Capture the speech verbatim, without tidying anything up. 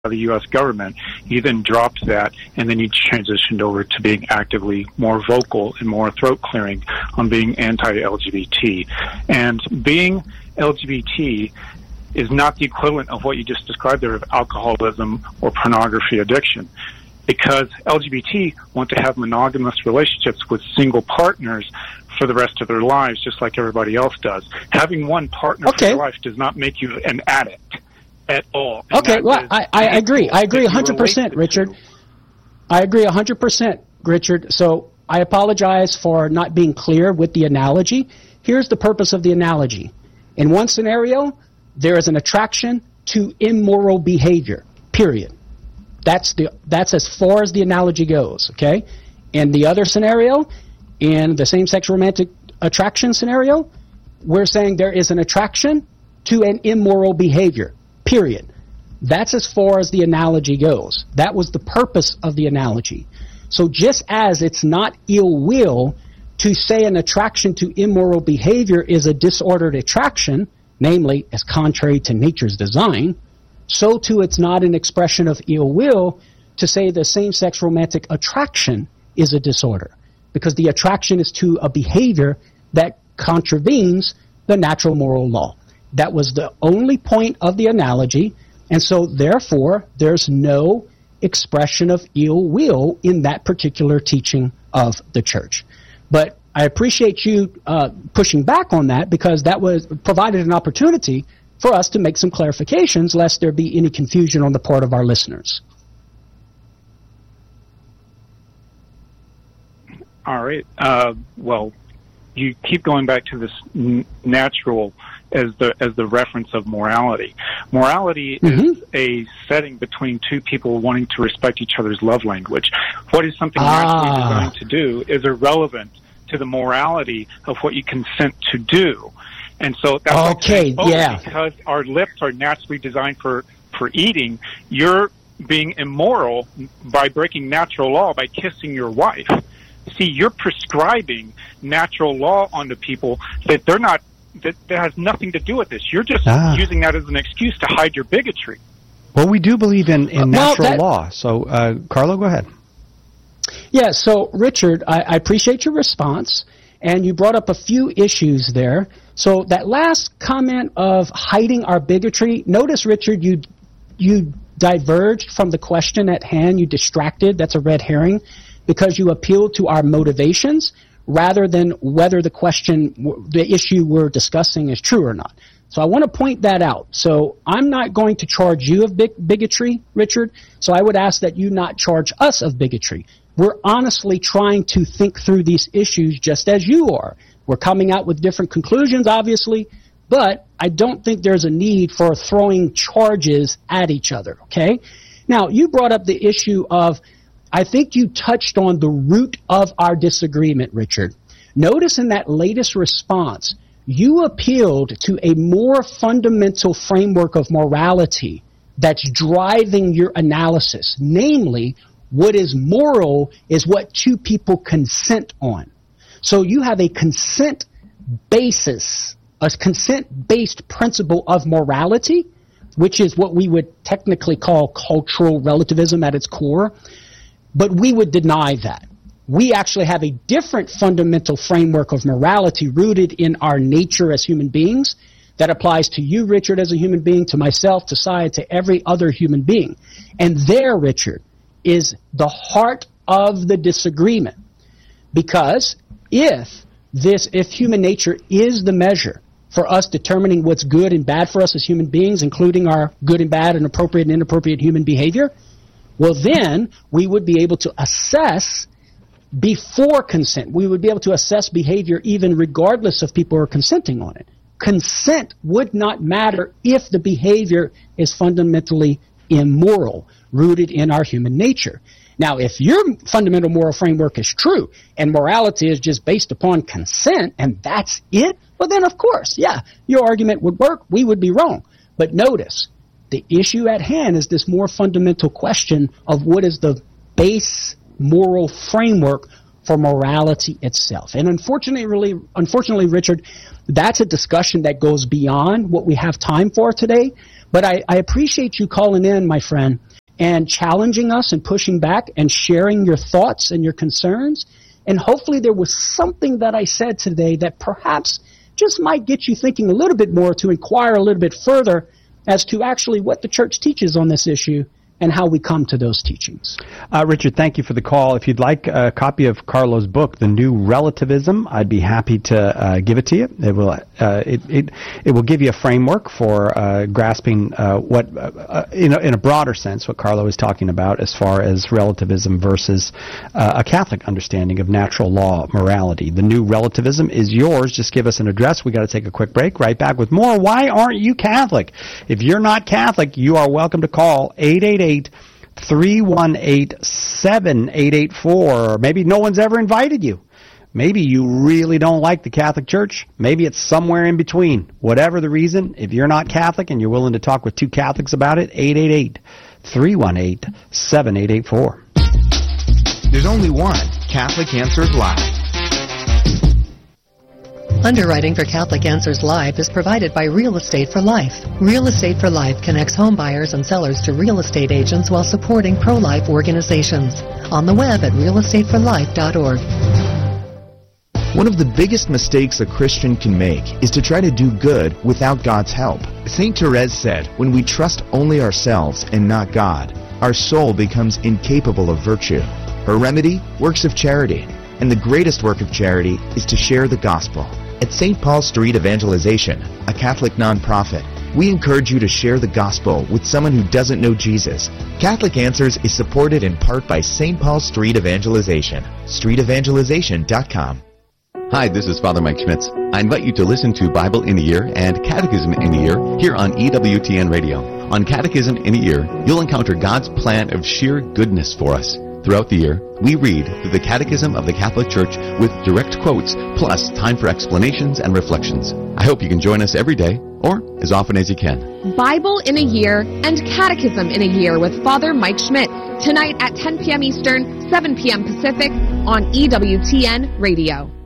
the U S government. He then dropped that, and then he transitioned over to being actively more vocal and more throat clearing on being anti-L G B T. And being L G B T is not the equivalent of what you just described there of alcoholism or pornography addiction, because L G B T want to have monogamous relationships with single partners for the rest of their lives, just like everybody else does. Having one partner okay. for your life does not make you an addict at all. And okay, well, I, I agree. I agree one hundred percent, Richard. I agree one hundred percent, Richard. So I apologize for not being clear with the analogy. Here's the purpose of the analogy. In one scenario, there is an attraction to immoral behavior, period. That's the that's as far as the analogy goes, okay? In the other scenario, in the same-sex romantic attraction scenario, we're saying there is an attraction to an immoral behavior, period. That's as far as the analogy goes. That was the purpose of the analogy. So just as it's not ill will to say an attraction to immoral behavior is a disordered attraction, namely as contrary to nature's design, so too it's not an expression of ill will to say the same-sex romantic attraction is a disorder, because the attraction is to a behavior that contravenes the natural moral law. That was the only point of the analogy, and so therefore there's no expression of ill will in that particular teaching of the church. But I appreciate you uh, pushing back on that, because that was provided an opportunity for us to make some clarifications, lest there be any confusion on the part of our listeners. All right. Uh, well, you keep going back to this n- natural as the as the reference of morality. Morality mm-hmm. is a setting between two people wanting to respect each other's love language. What is something ah. naturally designed to do is irrelevant to the morality of what you consent to do. And so that's okay, like, oh, yeah. because our lips are naturally designed for, for eating, you're being immoral by breaking natural law by kissing your wife. See, you're prescribing natural law onto people that they're not, that, that has nothing to do with this. You're just ah. using that as an excuse to hide your bigotry. Well, we do believe in, in well, natural that, law. So, uh, Carlo, go ahead. Yeah, so, Richard, I, I appreciate your response, and you brought up a few issues there. So that last comment of hiding our bigotry, notice, Richard, you you diverged from the question at hand. You distracted. That's a red herring, because you appealed to our motivations rather than whether the question, the issue we're discussing is true or not. So I want to point that out. So I'm not going to charge you of big bigotry, Richard. So I would ask that you not charge us of bigotry. We're honestly trying to think through these issues just as you are. We're coming out with different conclusions, obviously, but I don't think there's a need for throwing charges at each other, okay? Now, you brought up the issue of, I think you touched on the root of our disagreement, Richard. Notice in that latest response, you appealed to a more fundamental framework of morality that's driving your analysis. Namely, what is moral is what two people consent on. So you have a consent basis, a consent-based principle of morality, which is what we would technically call cultural relativism at its core, but we would deny that. We actually have a different fundamental framework of morality rooted in our nature as human beings that applies to you, Richard, as a human being, to myself, to Sia, to every other human being. And there, Richard, is the heart of the disagreement. Because if this, if human nature is the measure for us determining what's good and bad for us as human beings, including our good and bad and appropriate and inappropriate human behavior, well then we would be able to assess before consent. We would be able to assess behavior even regardless of people who are consenting on it. Consent would not matter if the behavior is fundamentally immoral, rooted in our human nature. Now, if your fundamental moral framework is true and morality is just based upon consent and that's it, well then of course, yeah, your argument would work. We would be wrong. But notice, the issue at hand is this more fundamental question of what is the base moral framework for morality itself. And unfortunately, really, unfortunately, Richard, that's a discussion that goes beyond what we have time for today. But I, I appreciate you calling in, my friend, and challenging us and pushing back and sharing your thoughts and your concerns. And hopefully there was something that I said today that perhaps just might get you thinking a little bit more to inquire a little bit further as to actually what the church teaches on this issue and how we come to those teachings. Uh, Richard, thank you for the call. If you'd like a copy of Carlo's book, The New Relativism, I'd be happy to uh, give it to you. It will uh, it, it it will give you a framework for uh, grasping uh, what, uh, in, a, in a broader sense, what Carlo is talking about as far as relativism versus uh, a Catholic understanding of natural law morality. The New Relativism is yours. Just give us an address. We got to take a quick break. Right back with more. Why aren't you Catholic? If you're not Catholic, you are welcome to call eight eight eight, three one eight, seven eight eight four. Maybe no one's ever invited you. Maybe you really don't like the Catholic Church. Maybe it's somewhere in between. Whatever the reason, if you're not Catholic and you're willing to talk with two Catholics about it, eight eight eight, three one eight, seven eight eight four. There's only one Catholic Answers Live. Underwriting for Catholic Answers Live is provided by Real Estate for Life. Real Estate for Life connects home buyers and sellers to real estate agents while supporting pro-life organizations. On the web at real estate for life dot org. One of the biggest mistakes a Christian can make is to try to do good without God's help. Saint Therese said, when we trust only ourselves and not God, our soul becomes incapable of virtue. Her remedy? Works of charity. And the greatest work of charity is to share the gospel. At Saint Paul Street Evangelization, a Catholic nonprofit, we encourage you to share the gospel with someone who doesn't know Jesus. Catholic Answers is supported in part by Saint Paul Street Evangelization. street evangelization dot com. Hi, this is Father Mike Schmitz. I invite you to listen to Bible in a Year and Catechism in a Year here on E W T N Radio. On Catechism in a Year, you'll encounter God's plan of sheer goodness for us. Throughout the year, we read through the Catechism of the Catholic Church with direct quotes, plus time for explanations and reflections. I hope you can join us every day, or as often as you can. Bible in a Year and Catechism in a Year with Father Mike Schmitz, tonight at ten p.m. Eastern, seven p.m. Pacific, on E W T N Radio.